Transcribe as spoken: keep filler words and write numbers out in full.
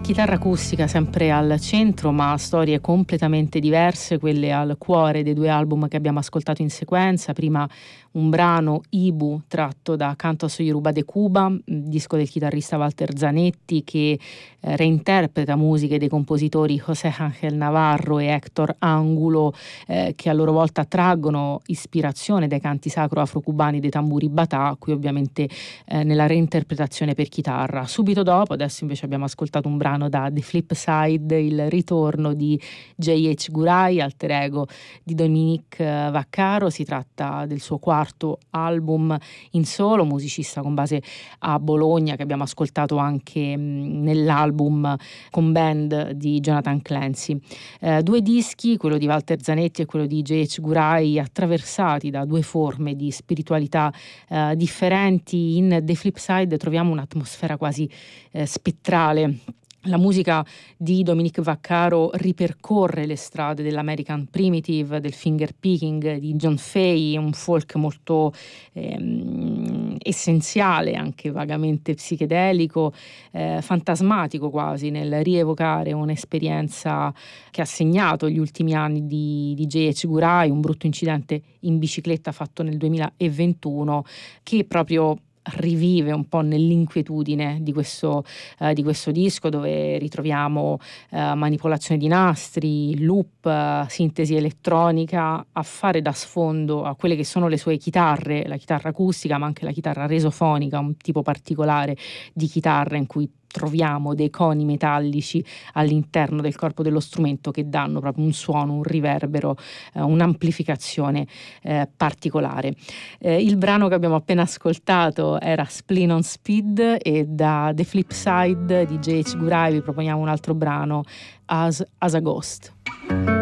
chitarra acustica sempre al centro, ma storie completamente diverse, quelle al cuore dei due album che abbiamo ascoltato in sequenza. Prima un brano, Ibu, tratto da Cantos Yoruba de Cuba, disco del chitarrista Walter Zanetti, che eh, reinterpreta musiche dei compositori José Ángel Navarro e Héctor Angulo, eh, che a loro volta traggono ispirazione dai canti sacro afrocubani dei tamburi batà, qui ovviamente eh, nella reinterpretazione per chitarra. Subito dopo, adesso invece abbiamo ascoltato un brano da The Flip Side, il ritorno di J H Gurai, alter ego di Dominique Vaccaro. Si tratta del suo quarto album in solo, musicista con base a Bologna, che abbiamo ascoltato anche mh, nell'album con band di Jonathan Clancy. Eh, due dischi, quello di Walter Zanetti e quello di J H Gurai, attraversati da due forme di spiritualità eh, differenti. In The Flip Side troviamo un'atmosfera quasi eh, spettrale. La musica di Dominique Vaccaro ripercorre le strade dell'American Primitive, del finger picking di John Fay, un folk molto ehm, essenziale, anche vagamente psichedelico, eh, fantasmatico quasi, nel rievocare un'esperienza che ha segnato gli ultimi anni di, di J H Gurai, un brutto incidente in bicicletta fatto nel duemilaventuno, che proprio rivive un po' nell'inquietudine di questo, uh, di questo disco, dove ritroviamo uh, manipolazione di nastri, loop, uh, sintesi elettronica, a fare da sfondo a quelle che sono le sue chitarre, la chitarra acustica ma anche la chitarra resofonica, un tipo particolare di chitarra in cui troviamo dei coni metallici all'interno del corpo dello strumento che danno proprio un suono, un riverbero, eh, un'amplificazione eh, particolare. Eh, il brano che abbiamo appena ascoltato era Spleen on Speed, e da The Flip Side di J H Gurai vi proponiamo un altro brano, As, As a Ghost.